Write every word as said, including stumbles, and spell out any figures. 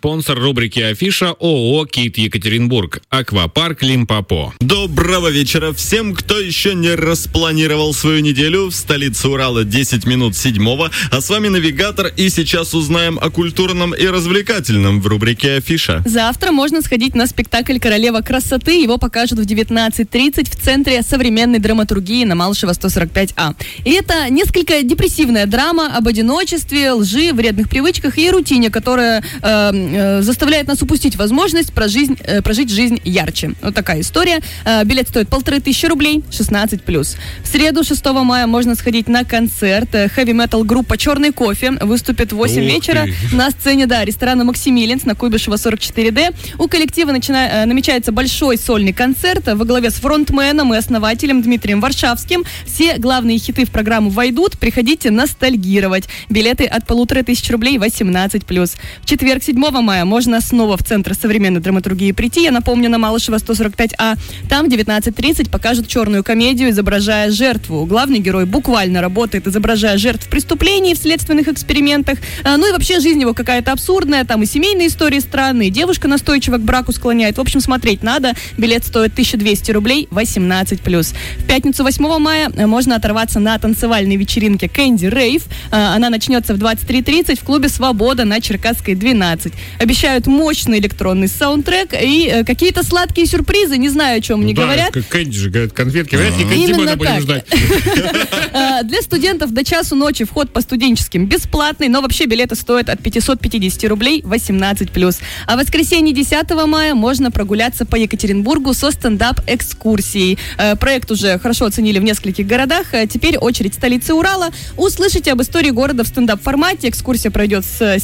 спонсор рубрики «Афиша» ООО «Кит Екатеринбург», аквапарк Лимпопо. Доброго вечера всем, кто еще не распланировал свою неделю. В столице Урала десять минут седьмого, а с вами навигатор, и сейчас узнаем о культурном и развлекательном в рубрике «Афиша». Завтра можно сходить на спектакль «Королева красоты». Его покажут в девятнадцать тридцать в Центре современной драматургии на Малышева сто сорок пять А. И это несколько депрессивная драма об одиночестве, лжи, вредных привычках и рутине, которая э, э, заставляет нас упустить возможность прожить, э, прожить жизнь ярче. Вот такая история. Э, билет стоит полторы тысячи рублей, шестнадцать плюс. В среду, шестого мая, можно сходить на концерт. Хэви-метал группа «Черный кофе» выступит в восемь вечера на сцене, да, ресторана «Максимилианс» на Куйбышева сорок четыре Д. У коллектива начина... э, намечается большой сольный концерт во главе с фронтменом и основателем Дмитрием Варшавским. Все главные хиты в программу войдут. Приходите ностальгировать. Билеты от полутора тысяч рублей, восемнадцать плюс. В четверг, седьмого мая, можно снова в Центр современной драматургии прийти. Я напомню, на Малышева сто сорок пять А. Там в девятнадцать тридцать покажут черную комедию, изображая жертву. Главный герой буквально работает, изображая жертв преступлений в следственных экспериментах. А, ну и вообще жизнь его какая-то абсурдная. Там и семейные истории странные. Девушка настойчиво к браку склоняет. В общем, смотреть надо. Билет стоит тысяча двести рублей, восемнадцать плюс. В пятницу, восьмого мая, можно оторваться на танцевальной вечеринке Candy Rave. Она начнется в двадцать три тридцать в клубе «Свобода» на Черкасской двенадцать. Обещают мощный электронный саундтрек и э, какие-то сладкие сюрпризы. Не знаю, о чем мне да, говорят. Как Кэнди же, говорят, конфетки. Вряд ли Кэнди будем ждать. Для студентов до часу ночи вход по студенческим бесплатный, но вообще билеты стоят от пятьсот пятьдесят рублей, восемнадцать плюс. А в воскресенье, десятого мая, можно прогуляться по Екатеринбургу со стендап-экскурсией. Проект уже хорошо оценили в нескольких городах. Теперь очередь столицы Урала. Услышите об истории города в стендап-формате. Экскурсия пройдет с